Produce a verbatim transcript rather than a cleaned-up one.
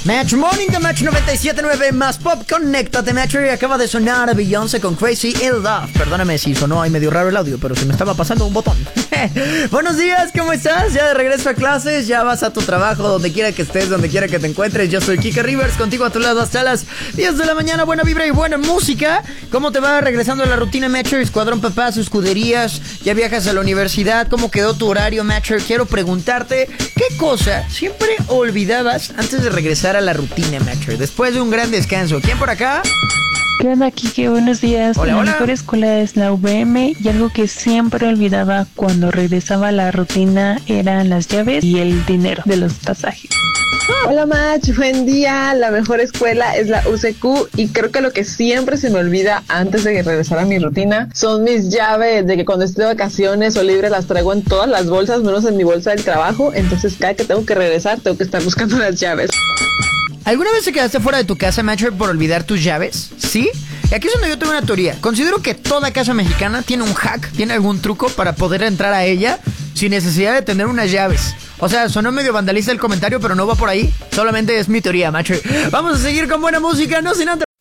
Match Morning de Match noventa y siete punto nueve más Pop. Conéctate, Match. Y acaba de sonar a Beyoncé con Crazy in Love. Perdóname si sonó ahí medio raro el audio, pero se me estaba pasando un botón. Buenos días, ¿cómo estás? Ya de regreso a clases, ya vas a tu trabajo, donde quiera que estés, donde quiera que te encuentres. Yo soy Kike Rivers, contigo a tu lado hasta las diez de la mañana. Buena vibra y buena música. ¿Cómo te va regresando a la rutina, Matcher? Escuadrón Papás, escuderías, ya viajas a la universidad. ¿Cómo quedó tu horario, Matcher? Quiero preguntarte, ¿qué cosa siempre olvidabas antes de regresar a la rutina, Matcher? Después de un gran descanso. ¿Quién por acá? ¿Qué onda, Kike? Buenos días. Hola, la hola. mejor escuela es la U V M y algo que siempre olvidaba cuando regresaba a la rutina eran las llaves y el dinero de los pasajes. Hola Match, buen día. La mejor escuela es la U C Q y creo que lo que siempre se me olvida antes de regresar a mi rutina son mis llaves, de que cuando estoy de vacaciones o libre las traigo en todas las bolsas menos en mi bolsa del trabajo, entonces cada que tengo que regresar tengo que estar buscando las llaves. ¿Alguna vez te quedaste fuera de tu casa, Matcher, por olvidar tus llaves? ¿Sí? Y aquí es donde yo tengo una teoría. Considero que toda casa mexicana tiene un hack, tiene algún truco para poder entrar a ella sin necesidad de tener unas llaves. O sea, sonó medio vandalista el comentario, pero no va por ahí. Solamente es mi teoría, Matcher. Vamos a seguir con buena música, no sin antes